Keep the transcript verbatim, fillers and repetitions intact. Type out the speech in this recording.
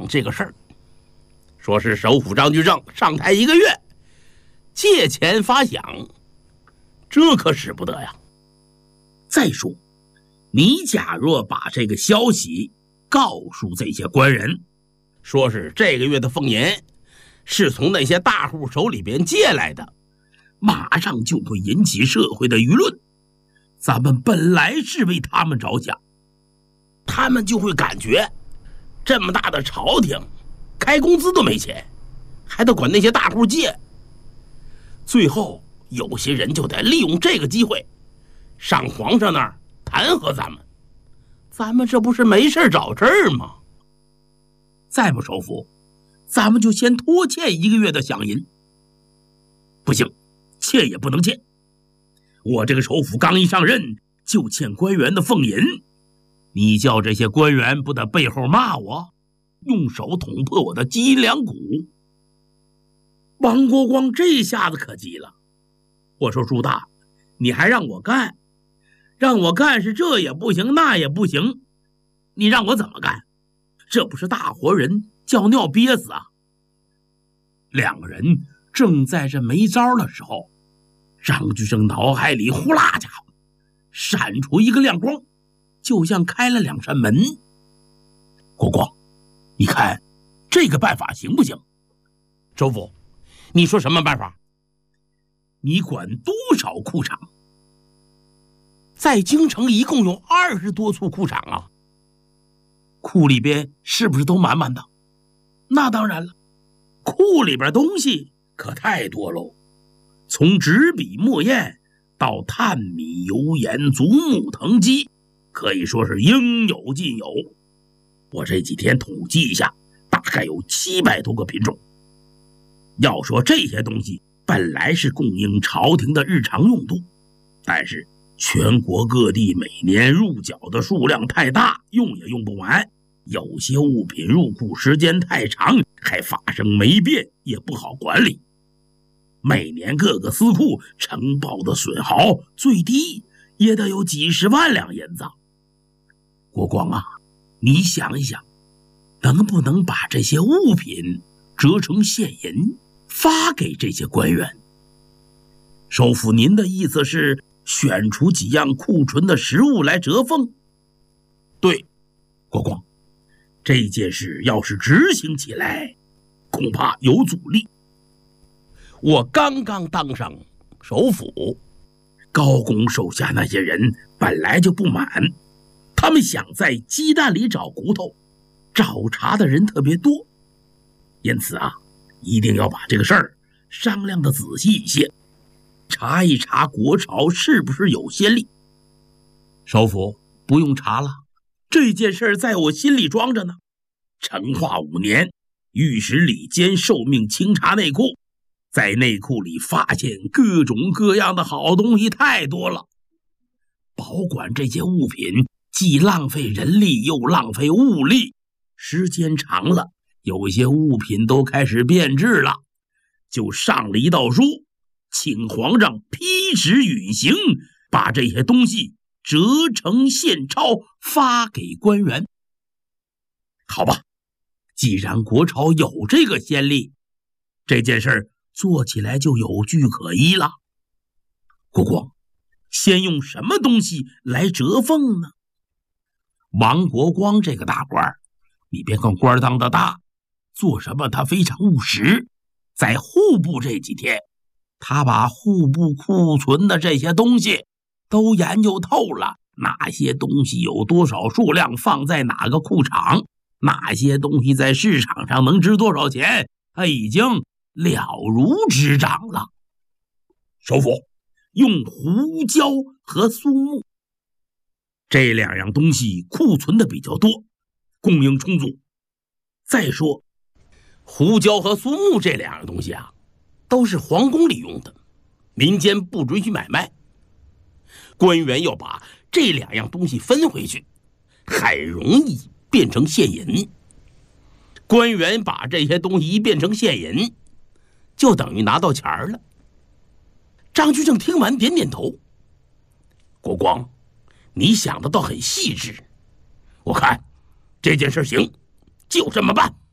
讲这个事儿，说是首辅张居正上台一个月，借钱发饷，这可使不得呀。再说，你假若把这个消息告诉这些官人，说是这个月的俸银是从那些大户手里边借来的，马上就会引起社会的舆论。咱们本来是为他们着想，他们就会感觉这么大的朝廷开工资都没钱，还得管那些大户借。最后有些人就得利用这个机会上皇上那儿弹劾咱们，咱们这不是没事找事儿吗？再不首府，咱们就先拖欠一个月的饷银。不行，欠也不能欠。我这个首辅刚一上任就欠官员的俸银，你叫这些官员不得背后骂我，用手捅破我的脊梁骨？王国光这下子可急了，我说朱大，你还让我干？让我干是这也不行那也不行，你让我怎么干？这不是大活人叫尿憋死啊！两个人正在这没招的时候，张居正脑海里呼啦家伙闪出一个亮光，就像开了两扇门。国光，你看这个办法行不行？首辅，你说什么办法？你管多少库场？在京城一共有二十多处库场啊，库里边是不是都满满的？那当然了，库里边东西可太多喽，从纸笔墨砚到炭米油盐竹木藤鸡，可以说是应有尽有。我这几天统计一下，大概有七百多个品种。要说这些东西本来是供应朝廷的日常用度，但是全国各地每年入缴的数量太大，用也用不完。有些物品入库时间太长，还发生霉变，也不好管理。每年各个司库呈报的损耗最低也得有几十万两银子。国光啊，你想一想，能不能把这些物品折成现银发给这些官员？首辅，您的意思是选出几样库存的食物来折俸？对，国光，这件事要是执行起来，恐怕有阻力。我刚刚当上首辅，高公手下那些人本来就不满，他们想在鸡蛋里找骨头，找茬的人特别多，因此啊，一定要把这个事儿商量的仔细一些，查一查国朝是不是有先例。首辅，不用查了，这件事在我心里装着呢。成化五年，御史李坚受命清查内库，在内库里发现各种各样的好东西太多了，保管这些物品既浪费人力又浪费物力，时间长了，有些物品都开始变质了，就上了一道书，请皇上批旨允行，把这些东西折成现钞发给官员。好吧，既然国朝有这个先例，这件事做起来就有据可依了。国光，先用什么东西来折俸呢？王国光这个大官，你别看官当的大，做什么他非常务实。在户部这几天，他把户部库存的这些东西都研究透了，哪些东西有多少数量放在哪个库场，哪些东西在市场上能值多少钱，他已经了如指掌了。首辅，用胡椒和苏木这两样东西库存的比较多，供应充足。再说胡椒和苏木这两样东西啊，都是皇宫里用的，民间不准许买卖。官员要把这两样东西分回去，很容易变成现银。官员把这些东西一变成现银，就等于拿到钱了。张居正听完点点头。国光，你想的倒很细致，我看这件事行，就这么办。